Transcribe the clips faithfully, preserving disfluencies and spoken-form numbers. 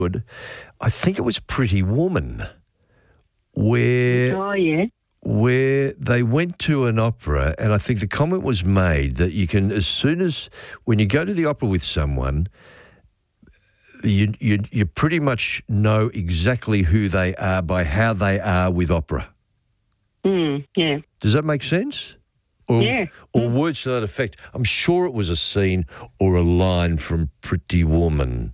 Good. I think it was Pretty Woman, where Oh, yeah. where they went to an opera, and I think the comment was made that you can, as soon as when you go to the opera with someone, you you you pretty much know exactly who they are by how they are with opera. Mm, yeah. Does that make sense? Or, Yeah. or words to that effect. I'm sure it was a scene or a line from Pretty Woman.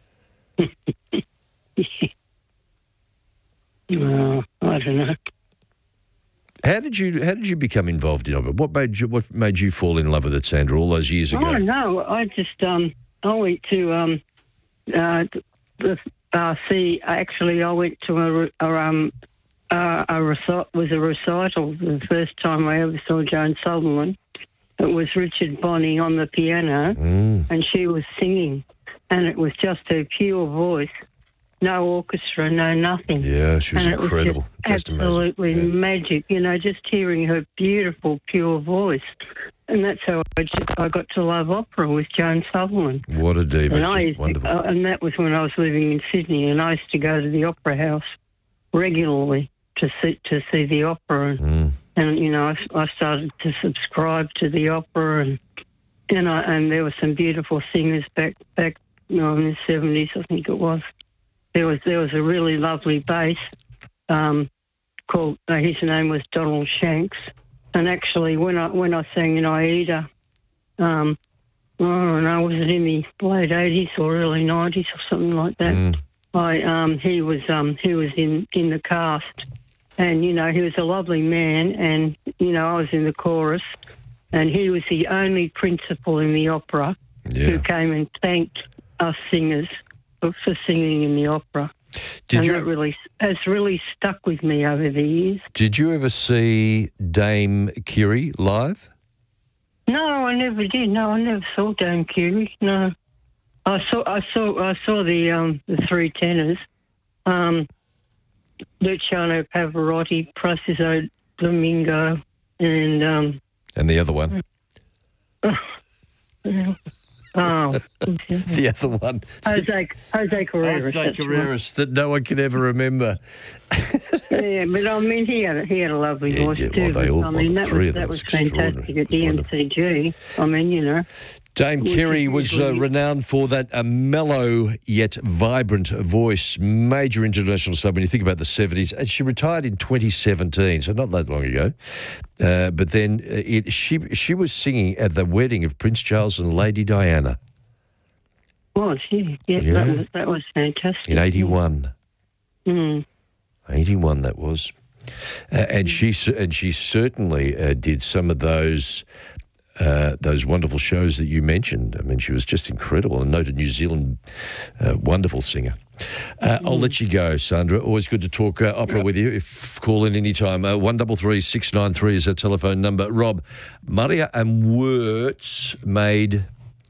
Oh, I don't know. How did you How did you become involved in opera? What made you What made you fall in love with it, Sandra, all those years ago? Oh, no. I just, um, I went to, um, uh, the, uh, see, actually, I went to a, re- a um, uh, a recital, was a recital the first time I ever saw Joan Sutherland. It was Richard Bonney on the piano, Mm. and she was singing, and it was just her pure voice, no orchestra, no nothing. Yeah, she was and it incredible. Was just Just absolutely amazing. Yeah. magic, you know, just hearing her beautiful, pure voice. And that's how I, just, I got to love opera with Joan Sutherland. What a diva. And, I Just used to, wonderful. uh, and that was when I was living in Sydney, and I used to go to the opera house regularly to see to see the opera. And, Mm. and you know, I, I started to subscribe to the opera, and and, I, and there were some beautiful singers back back you know, in the seventies, I think it was. There was there was a really lovely bass um, called. Uh, his name was Donald Shanks, and actually when I when I sang in Aida, um, I don't know, was it in the late eighties or early nineties or something like that? Mm. I um, he was um, he was in, in the cast, and you know he was a lovely man, and you know I was in the chorus, and he was the only principal in the opera Yeah. who came and thanked us singers for, for singing in the opera. Did and you that really has really stuck with me over the years. Did you ever see Dame Curie live? No, I never did. No, I never saw Dame Curie. No, I saw I saw I saw the um, the three tenors, um, Luciano Pavarotti, Preciso Domingo, and um, And the other one? oh, The other one. Jose Jose Carreras. Jose that's Carreras, that no one can ever remember. right. Yeah, but I mean, he had a, he had a lovely Yeah, voice yeah, too. well, they but, all- I well, mean, the that three was of them that was was fantastic extraordinary. at the It was M C G. I mean, you know. Dame Which Curie is was uh, usually- renowned for that uh, mellow yet vibrant voice, major international star when you think about the seventies. And she retired in twenty seventeen, so not that long ago. Uh, but then uh, it, she she was singing at the wedding of Prince Charles and Lady Diana Was yeah, yeah, Yeah. That was that was fantastic. in eighty-one. Mm. eighty-one that was. Uh, and she cer- and she certainly uh, did some of those uh, those wonderful shows that you mentioned. I mean, she was just incredible, a noted New Zealand uh, wonderful singer. Uh, I'll let you go, Sandra. Always good to talk uh, opera with you. If call in any time. Uh, one double three six nine three is our telephone number. Rob, Maria and Wirtz made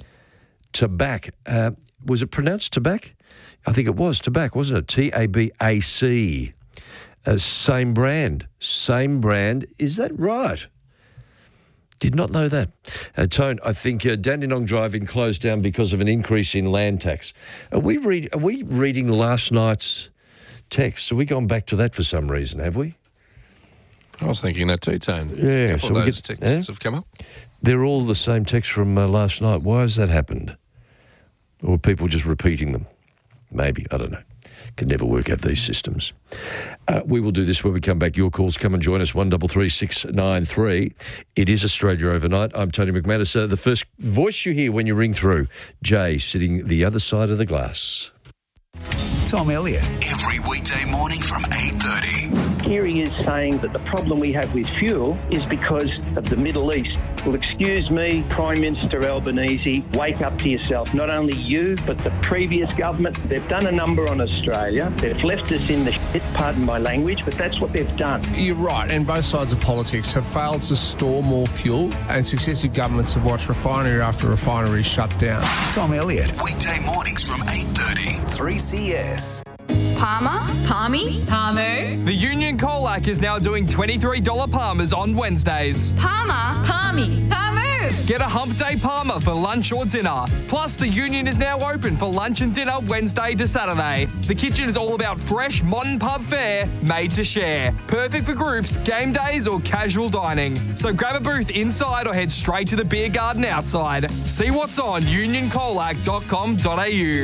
Tabac. Uh, was it pronounced Tabac? I think it was Tabac, wasn't it? T A B A C. Uh, same brand. Same brand. Is that right? Did not know that. Uh, Tone, I think uh, Dandenong Drive-In closed down because of an increase in land tax. Are we, read, are we reading last night's text? Are we gone back to that for some reason, have we? I was thinking that too, Tone. Yeah, A couple so of we those get- texts eh? have come up. They're all the same text from uh, last night. Why has that happened? Or are people just repeating them? Maybe, I don't know. Can never work out these systems. Uh, we will do this when we come back. Your calls, come and join us, one double three six nine three. It is Australia Overnight. I'm Tony McManus. Uh, the first voice you hear when you ring through, Jay, sitting the other side of the glass. Tom Elliott. Every weekday morning from eight thirty. Kerry is saying that the problem we have with fuel is because of the Middle East. Well, excuse me, Prime Minister Albanese, wake up to yourself. Not only you, but the previous government. They've done a number on Australia. They've left us in the shit, pardon my language, but that's what they've done. You're right, and both sides of politics have failed to store more fuel, and successive governments have watched refinery after refinery shut down. Tom Elliott. Weekday mornings from eight thirty. three C S. Palmer, Palmy, Palmu, The Union Colac is now doing twenty-three dollars Palmers on Wednesdays. Palmer, Palmy, Palmu. Get a Hump Day Palmer for lunch or dinner. Plus, the Union is now open for lunch and dinner Wednesday to Saturday. The kitchen is all about fresh, modern pub fare made to share. Perfect for groups, game days or casual dining. So grab a booth inside or head straight to the beer garden outside. See what's on union colac dot com dot a u.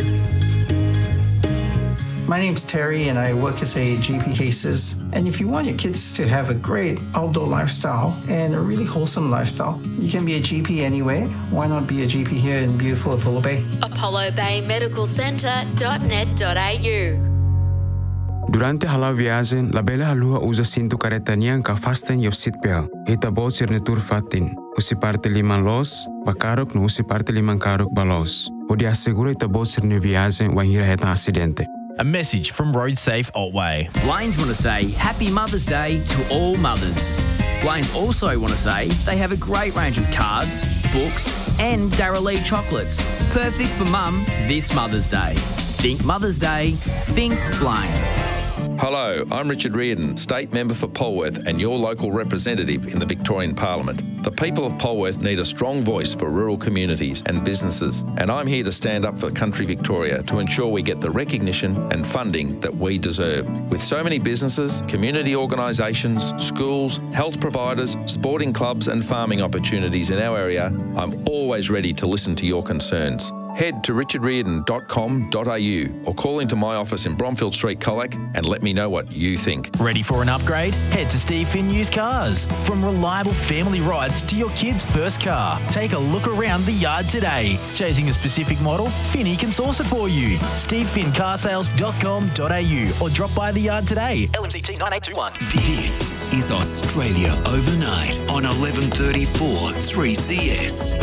My name's Terry and I work as a G P Cases. And if you want your kids to have a great outdoor lifestyle and a really wholesome lifestyle, you can be a G P anywhere. Why not be a G P here in beautiful Apollo Bay? apollo bay medical centre dot net dot a u. Durante hala viagem, la bela halua usa cinto caretanian ka fasten your seatbelt. Ita bot sir netur fatin. Usi parte liman los, bakarok no usi parte liman karok balos. O di assegura ita bot sir ne viagem wan hira heta acidente. A message from RoadSafe Otway. Blaine's want to say Happy Mother's Day to all mothers. Blaine's also want to say they have a great range of cards, books and Darrell Lee chocolates. Perfect for mum this Mother's Day. Think Mother's Day, think Blaine's. Hello, I'm Richard Reardon, State Member for Polworth and your local representative in the Victorian Parliament. The people of Polworth need a strong voice for rural communities and businesses, and I'm here to stand up for Country Victoria to ensure we get the recognition and funding that we deserve. With so many businesses, community organisations, schools, health providers, sporting clubs and farming opportunities in our area, I'm always ready to listen to your concerns. Head to richard reardon dot com dot a u or call into my office in Bromfield Street, Colac, and let me know what you think. Ready for an upgrade? Head to Steve Finn Used Cars. From reliable family rides to your kid's first car, take a look around the yard today. Chasing a specific model? Finny can source it for you. steve finn car sales dot com dot a u or drop by the yard today. L M C T nine eight two one. This is Australia Overnight on eleven thirty-four three C S.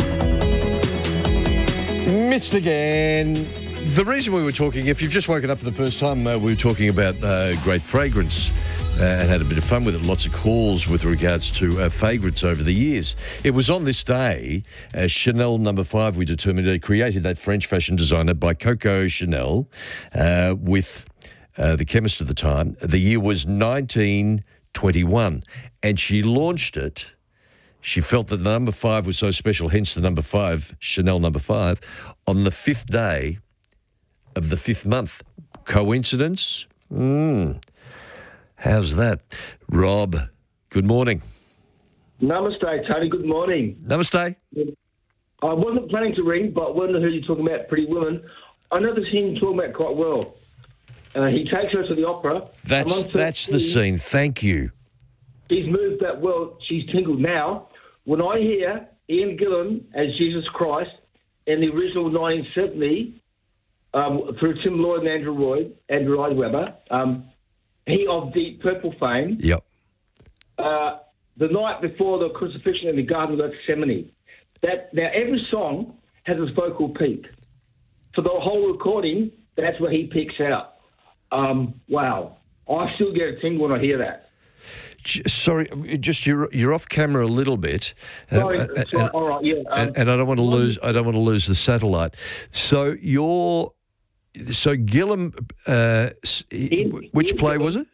Missed again. The reason we were talking, if you've just woken up for the first time, uh, we were talking about uh, great fragrance uh, and had a bit of fun with it. Lots of calls with regards to uh, favourites over the years. It was on this day, uh, Chanel number five, we determined, uh, created that French fashion designer by Coco Chanel uh, with uh, the chemist at the time. The year was nineteen twenty-one, and she launched it. She felt that the number five was so special, hence the number five, Chanel number five, on the fifth day of the fifth month. Coincidence? Mm. How's that? Rob, good morning. Namaste, Tony. Good morning. Namaste. I wasn't planning to ring, but when I heard you talking about Pretty Women, I know the scene you're talking about quite well. Uh, he takes her to the opera. That's, that's the scene. Thank you. He's moved that well. She's tingled now. When I hear Ian Gillan as Jesus Christ in the original nineteen seventy, um, through Tim Lloyd and Andrew Lloyd, Andrew Lloyd Webber, um, he of Deep Purple fame. Yep. Uh, the night before the crucifixion in the Garden of Gethsemane. That now every song has its vocal peak. For the whole recording, that's where he peaks out. Um, wow, I still get a tingle when I hear that. Sorry, just you're you're off camera a little bit. Sorry, uh, sorry. And, all right, yeah. Um, and, and I don't want to lose. I don't want to lose the satellite. So you're, so Gillam, uh, in, which in, play was it?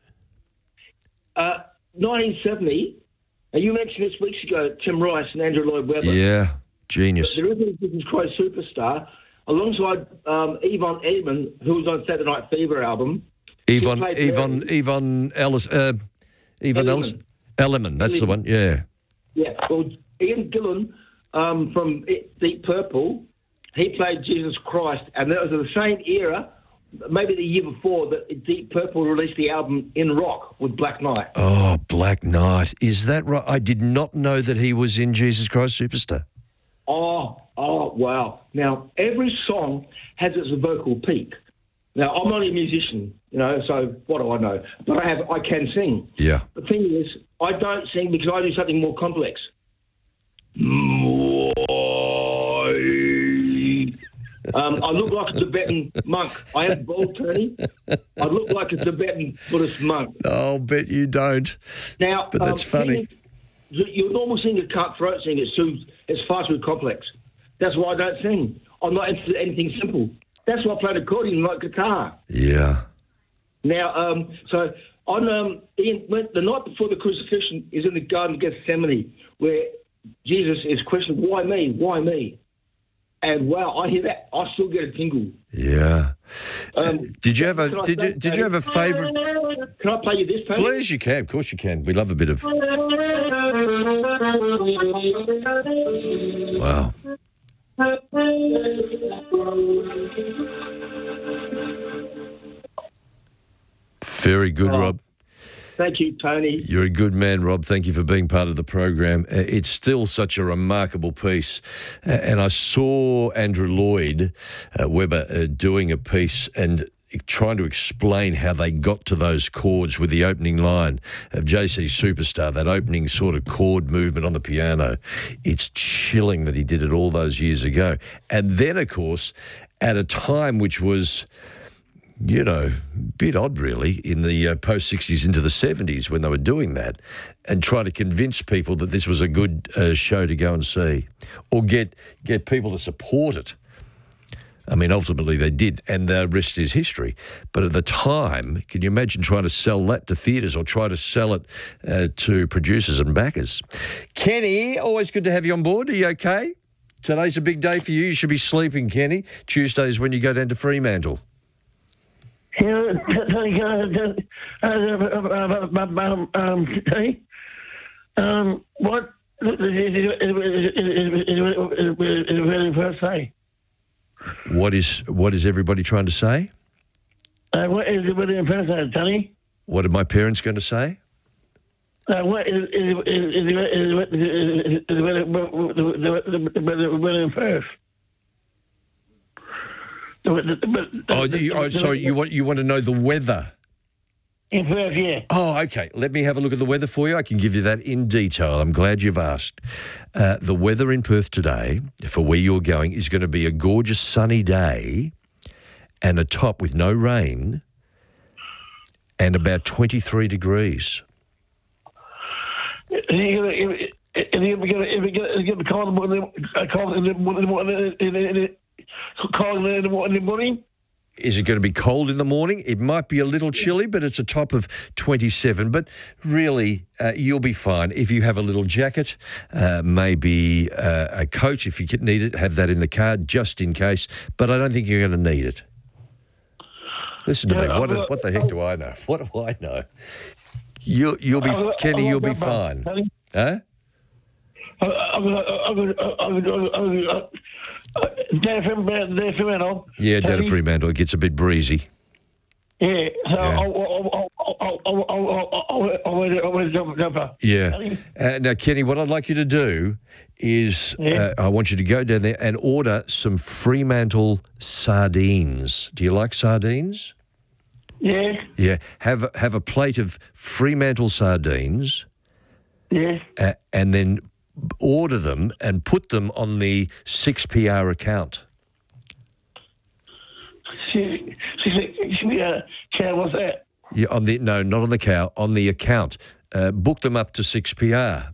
Uh, nineteen seventy. And you mentioned this weeks ago, Tim Rice and Andrew Lloyd Webber. Yeah, genius. The original Jesus Christ Superstar, alongside um, Yvonne Edmond, who was on Saturday Night Fever album. Yvonne, Yvonne, Yvonne Ellis. Uh, Yvonne Ellis? Elliman, that's Elliman. The one, yeah. Yeah, well, Ian Gillan um, from Deep Purple, he played Jesus Christ, and that was in the same era, maybe the year before, that Deep Purple released the album In Rock with Black Knight. Oh, Black Knight. Is that right? I did not know that he was in Jesus Christ Superstar. Oh, oh, wow. Now, every song has its vocal peak. Now, I'm only a musician, you know, so what do I know? But I have, I can sing. Yeah. The thing is, I don't sing because I do something more complex. um, I look like a Tibetan monk. I have bald, Tony. I look like a Tibetan Buddhist monk. I'll bet you don't. Now, but that's um, funny. Singing, your normal singer can't throat sing. It's too, it's far too complex. That's why I don't sing. I'm not into anything simple. That's why I played accordion like guitar. Yeah. Now, um, so on um, Ian, the night before the crucifixion is in the Garden of Gethsemane, where Jesus is questioned, why me? Why me? And wow, I hear that, I still get a tingle. Yeah. Um, did you have a can I did say- you did you have a favourite? Can I play you this, Tony? Please, you can. Of course, you can. We love a bit of. Wow. Very good, Oh. Rob. Thank you, Tony. You're a good man, Rob. Thank you for being part of the program. Uh, It's still such a remarkable piece. Uh, and I saw Andrew Lloyd uh, Webber uh, doing a piece and trying to explain how they got to those chords with the opening line of J C Superstar, that opening sort of chord movement on the piano. It's chilling that he did it all those years ago. And then, of course, at a time which was, you know, a bit odd really, in the uh, post-sixties into the seventies when they were doing that, and try to convince people that this was a good uh, show to go and see, or get get people to support it. I mean, ultimately they did, and the rest is history. But at the time, can you imagine trying to sell that to theatres or try to sell it uh, to producers and backers? Kenny, always good to have you on board. Are you okay? Today's a big day for you. You should be sleeping, Kenny. Tuesday's when you go down to Fremantle. Yeah, um, hey, um, what is it first say? What is what is everybody trying to say? Uh, what is it really first say, Tony? What are my parents going to say? Uh, what is is is is is first? Oh, you, oh, sorry. You want you want to know the weather? In Perth, yeah. Oh, okay. Let me have a look at the weather for you. I can give you that in detail. I'm glad you've asked. Uh, the weather in Perth today, for where you're going, is going to be a gorgeous sunny day and a top with no rain and about twenty-three degrees. If you get cold in the morning. Is it going to be cold in the morning? It might be a little chilly, but it's a top of twenty-seven. But really, uh, you'll be fine. If you have a little jacket, uh, maybe uh, a coat if you need it, have that in the car just in case. But I don't think you're going to need it. Listen to Yeah, me. What, I'll- what the heck do I know? What do I know? You'll, you'll be, I'll- Kenny, I'll you'll be go back, fine. Tony. Huh? Yeah, down at Fremantle. It gets a bit breezy. Yeah, so Yeah. I'll, I'll, I'll, I'll, I'll, I'll, I'll, I'll, I'll jump, jump. Yeah. Uh, now, Kenny, what I'd like you to do is uh, I want you to go down there and order some Fremantle sardines. Do you like sardines? Yeah. Yeah. Have a, have a plate of Fremantle sardines. Yeah. Uh, and then order them and put them on the six P R account. She, she said, she, uh, Cal, what's that? Yeah, on the no, not on the cow, on the account. Uh, book them up to six P R.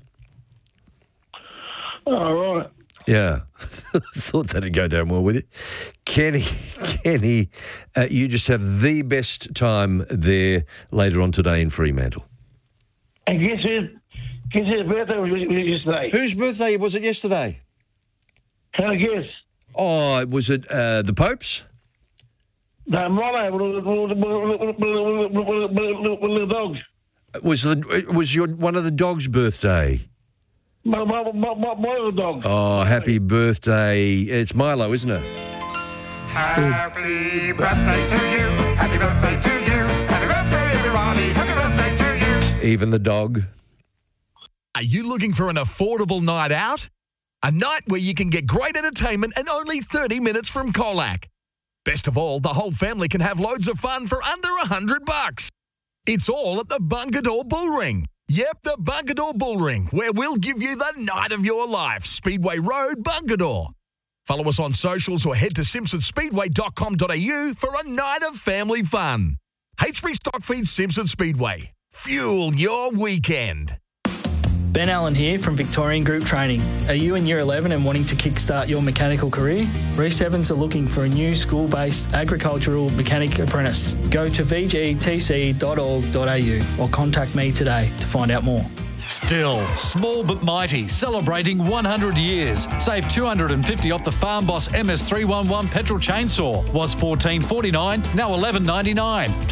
All right. Yeah, thought that'd go down well with you. Kenny, Kenny, uh, you just have the best time there later on today in Fremantle. And guess whose, guess whose birthday was yesterday? Whose birthday was it yesterday? Can I guess? Oh, was it uh, the Pope's? No, Milo, with the dogs. Was the was your one of the dogs' birthday? My, my, my, my, my dog. Oh, happy birthday! It's Milo, isn't it? Happy birthday to you. Happy birthday to you. Happy birthday, everybody. Happy birthday to you. Even the dog. Are you looking for an affordable night out? A night where you can get great entertainment and only thirty minutes from Colac. Best of all, the whole family can have loads of fun for under a hundred bucks. It's all at the Bungadore Bullring. Yep, the Bungadore Bullring, where we'll give you the night of your life. Speedway Road, Bungadore. Follow us on socials or head to simpson speedway dot com dot a u for a night of family fun. Hastbury Stockfeed Simpson Speedway. Fuel your weekend. Ben Allen here from Victorian Group Training. Are you in Year eleven and wanting to kickstart your mechanical career? Reece Evans are looking for a new school-based agricultural mechanic apprentice. Go to v g t c dot org dot a u or contact me today to find out more. Still, small but mighty, celebrating one hundred years. Save two hundred fifty off the Farm Boss M S three eleven petrol chainsaw. Was fourteen forty-nine, now eleven ninety-nine.